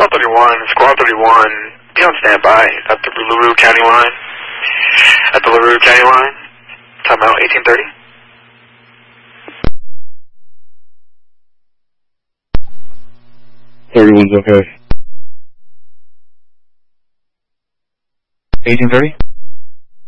Squad 31, be on standby at the LaRue County line. At the LaRue County line, timeout 1830. Everyone's okay. 1830?